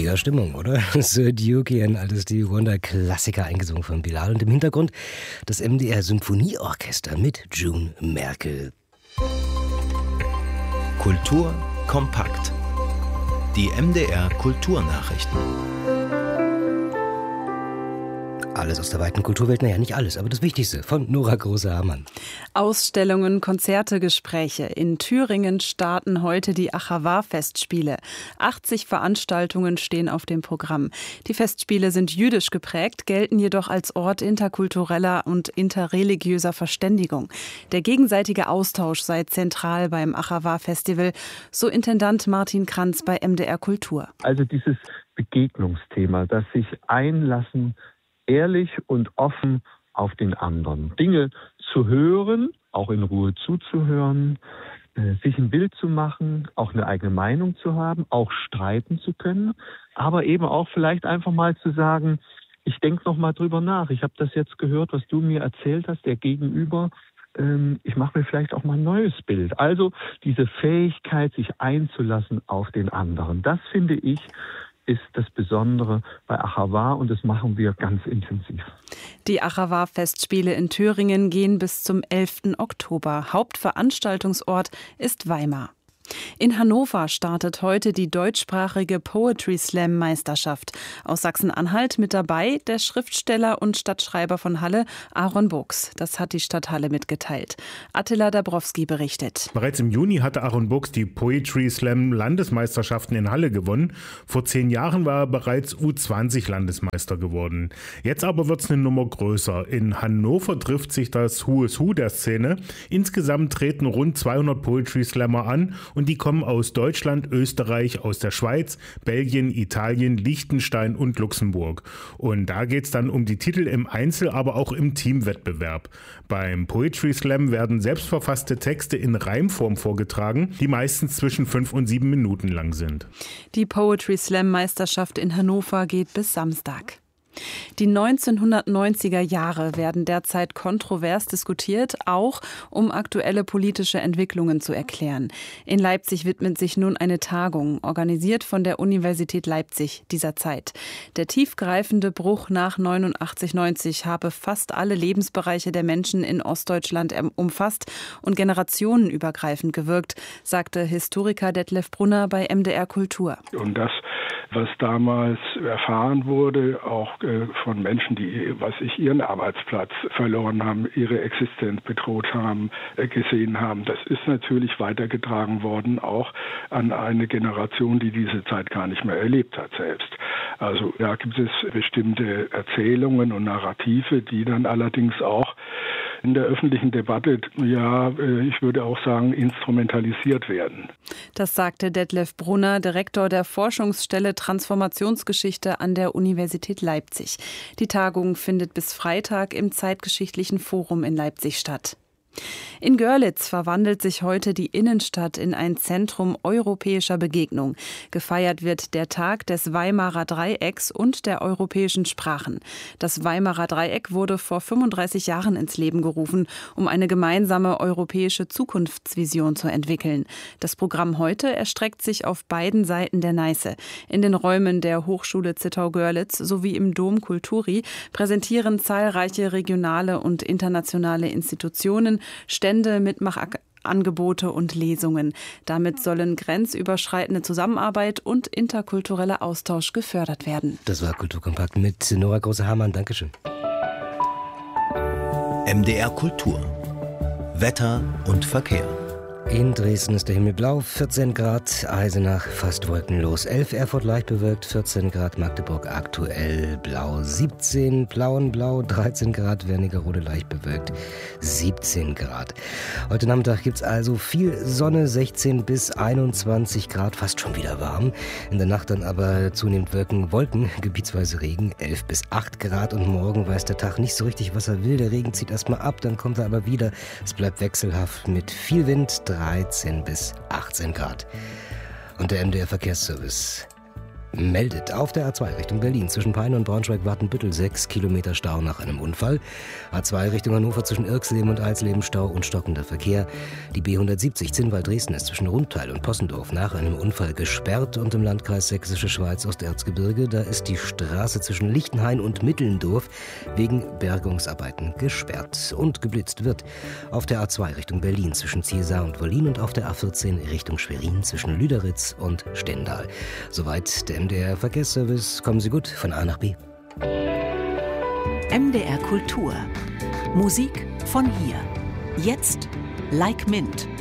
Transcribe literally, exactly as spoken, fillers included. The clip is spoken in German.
Ja, Stimmung, oder? Sir Duke, ein altes Stevie Wonder-Klassiker, eingesungen von Bilal. Und im Hintergrund das M D R-Symphonieorchester mit June Merkel. Kultur kompakt. Die M D R-Kulturnachrichten. Alles aus der weiten Kulturwelt, naja, nicht alles, aber das Wichtigste von Nora Große-Hamann. Ausstellungen, Konzerte, Gespräche. In Thüringen starten heute die Achavar-Festspiele. achtzig Veranstaltungen stehen auf dem Programm. Die Festspiele sind jüdisch geprägt, gelten jedoch als Ort interkultureller und interreligiöser Verständigung. Der gegenseitige Austausch sei zentral beim Achavar-Festival, so Intendant Martin Kranz bei M D R Kultur. Also dieses Begegnungsthema, das sich einlassen, ehrlich und offen auf den anderen. Dinge zu hören, auch in Ruhe zuzuhören, äh, sich ein Bild zu machen, auch eine eigene Meinung zu haben, auch streiten zu können, aber eben auch vielleicht einfach mal zu sagen, ich denke noch mal drüber nach. Ich habe das jetzt gehört, was du mir erzählt hast, der Gegenüber. Ähm, ich mache mir vielleicht auch mal ein neues Bild. Also diese Fähigkeit, sich einzulassen auf den anderen. Das finde ich, ist das Besondere bei Achavar und das machen wir ganz intensiv. Die Achavar-Festspiele in Thüringen gehen bis zum elften Oktober. Hauptveranstaltungsort ist Weimar. In Hannover startet heute die deutschsprachige Poetry Slam Meisterschaft. Aus Sachsen-Anhalt mit dabei der Schriftsteller und Stadtschreiber von Halle, Aaron Burks. Das hat die Stadthalle mitgeteilt. Attila Dabrowski berichtet. Bereits im Juni hatte Aaron Burks die Poetry Slam Landesmeisterschaften in Halle gewonnen. Vor zehn Jahren war er bereits U zwanzig Landesmeister geworden. Jetzt aber wird es eine Nummer größer. In Hannover trifft sich das Who is Who der Szene. Insgesamt treten rund zweihundert Poetry Slammer an. Und die kommen aus Deutschland, Österreich, aus der Schweiz, Belgien, Italien, Liechtenstein und Luxemburg. Und da geht es dann um die Titel im Einzel-, aber auch im Teamwettbewerb. Beim Poetry Slam werden selbstverfasste Texte in Reimform vorgetragen, die meistens zwischen fünf und sieben Minuten lang sind. Die Poetry Slam Meisterschaft in Hannover geht bis Samstag. Die neunzehnhundertneunziger Jahre werden derzeit kontrovers diskutiert, auch um aktuelle politische Entwicklungen zu erklären. In Leipzig widmet sich nun eine Tagung, organisiert von der Universität Leipzig, dieser Zeit. Der tiefgreifende Bruch nach neunundachtzig neunzig habe fast alle Lebensbereiche der Menschen in Ostdeutschland umfasst und generationenübergreifend gewirkt, sagte Historiker Detlef Brunner bei M D R Kultur. Und das, was damals erfahren wurde, auch von Menschen, die, was ich, ihren Arbeitsplatz verloren haben, ihre Existenz bedroht haben, gesehen haben, das ist natürlich weitergetragen worden, auch an eine Generation, die diese Zeit gar nicht mehr erlebt hat selbst. Also da gibt es bestimmte Erzählungen und Narrative, die dann allerdings auch in der öffentlichen Debatte, ja, ich würde auch sagen, instrumentalisiert werden. Das sagte Detlef Brunner, Direktor der Forschungsstelle Transformationsgeschichte an der Universität Leipzig. Die Tagung findet bis Freitag im Zeitgeschichtlichen Forum in Leipzig statt. In Görlitz verwandelt sich heute die Innenstadt in ein Zentrum europäischer Begegnung. Gefeiert wird der Tag des Weimarer Dreiecks und der europäischen Sprachen. Das Weimarer Dreieck wurde vor fünfunddreißig Jahren ins Leben gerufen, um eine gemeinsame europäische Zukunftsvision zu entwickeln. Das Programm heute erstreckt sich auf beiden Seiten der Neiße. In den Räumen der Hochschule Zittau-Görlitz sowie im Dom Kulturi präsentieren zahlreiche regionale und internationale Institutionen Stände, Mitmachangebote und Lesungen. Damit sollen grenzüberschreitende Zusammenarbeit und interkultureller Austausch gefördert werden. Das war Kulturkompakt mit Nora Große-Hamann. Dankeschön. M D R Kultur. Wetter und Verkehr. In Dresden ist der Himmel blau, vierzehn Grad, Eisenach fast wolkenlos, elf Erfurt leicht bewölkt, vierzehn Grad, Magdeburg aktuell blau, siebzehn Plauenblau, dreizehn Grad, Wernigerode leicht bewölkt, siebzehn Grad. Heute Nachmittag gibt es also viel Sonne, sechzehn bis einundzwanzig Grad, fast schon wieder warm. In der Nacht dann aber zunehmend wirken Wolken, gebietsweise Regen, elf bis acht Grad und morgen weiß der Tag nicht so richtig, was er will. Der Regen zieht erstmal ab, dann kommt er aber wieder. Es bleibt wechselhaft mit viel Wind, dreizehn bis achtzehn Grad. Und der M D R Verkehrsservice. meldet. Auf der A zwei Richtung Berlin zwischen Peine und Braunschweig-Watenbüttel sechs Kilometer Stau nach einem Unfall. A zwei Richtung Hannover zwischen Irksleben und Eisleben Stau und stockender Verkehr. Die B hundertsiebzig Zinnwald-Dresden ist zwischen Rundteil und Possendorf nach einem Unfall gesperrt und im Landkreis Sächsische Schweiz Osterzgebirge, da ist die Straße zwischen Lichtenhain und Mittelndorf wegen Bergungsarbeiten gesperrt. Und geblitzt wird auf der A zwei Richtung Berlin zwischen Zielsar und Wollin und auf der A vierzehn Richtung Schwerin zwischen Lüderitz und Stendal. Soweit der M D R Verkehrsservice. Kommen Sie gut von A nach B. M D R Kultur. Musik von hier. Jetzt Like Mint.